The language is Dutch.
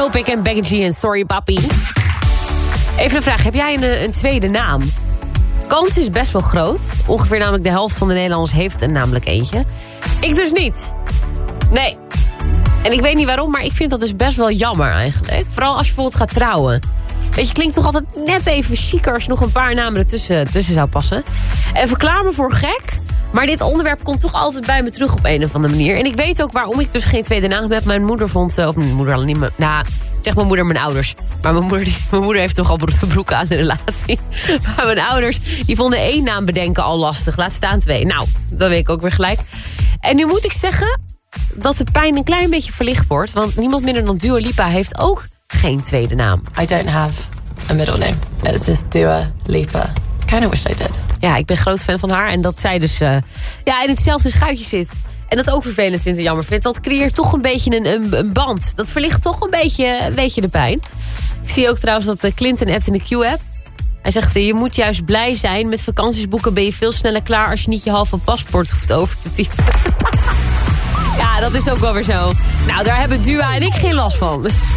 Lil Pick en Becky G en Sorry Papi. Even een vraag, heb jij een tweede naam? Kans is best wel groot. Ongeveer namelijk de helft van de Nederlanders heeft er namelijk eentje. Ik dus niet. Nee. En ik weet niet waarom, maar ik vind dat dus best wel jammer eigenlijk. Vooral als je bijvoorbeeld gaat trouwen. Weet je, klinkt toch altijd net even chiquer als nog een paar namen ertussen zou passen. En verklaar me voor gek, maar dit onderwerp komt toch altijd bij me terug op een of andere manier. En ik weet ook waarom ik dus geen tweede naam heb. Mijn moeder vond, of mijn moeder al niet meer, zeg mijn moeder, mijn ouders. Maar mijn moeder heeft toch al broek aan de relatie. Maar mijn ouders, die vonden 1 naam bedenken al lastig. Laat staan 2. Nou, dat weet ik ook weer gelijk. En nu moet ik zeggen dat de pijn een klein beetje verlicht wordt. Want niemand minder dan Dua Lipa heeft ook geen tweede naam. I don't have a middle name. It's just Dua Lipa. Kind of wish I did. Ja, ik ben groot fan van haar. En dat zij dus in hetzelfde schuitje zit. En dat ook vervelend vindt en jammer vindt. Dat creëert toch een beetje een band. Dat verlicht toch een beetje de pijn. Ik zie ook trouwens dat Clinton appt in de Q-app. Hij zegt, je moet juist blij zijn. Met vakanties boeken ben je veel sneller klaar als je niet je halve paspoort hoeft over te typen. Ja, dat is ook wel weer zo. Nou, daar hebben Dua en ik geen last van.